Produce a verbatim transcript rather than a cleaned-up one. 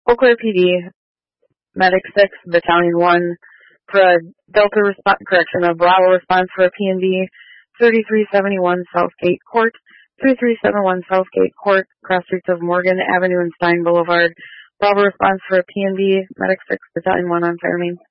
Eau Claire P D, Medic six, Battalion one, for a Delta response, correction, a Bravo response for a P and B, thirty-three seventy-one Southgate Court, thirty-three seventy-one Southgate Court, cross streets of Morgan Avenue and Stein Boulevard. Bravo response for a P and B, Medic six, Battalion one on fire main.